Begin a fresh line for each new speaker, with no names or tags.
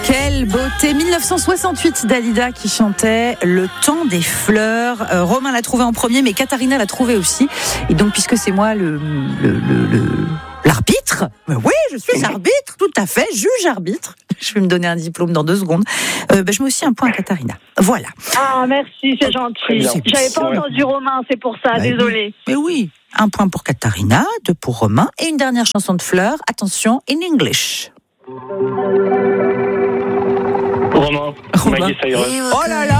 Quelle beauté. 1968, Dalida qui chantait Le temps des fleurs. Romain l'a trouvé en premier, mais Katharina l'a trouvé aussi. Et donc, puisque c'est moi l'arbitre, oui, je suis arbitre, tout à fait, juge-arbitre. Je vais me donner un diplôme dans 2 secondes. Je mets aussi un point à Katharina. Voilà.
Ah, merci, c'est gentil. J'avais pas entendu Romain, c'est pour ça, désolée.
Mais oui, un point pour Katharina, 2 pour Romain, et une dernière chanson de Fleur. Attention, in English.
Romain. Miley Cyrus.
Oh là là.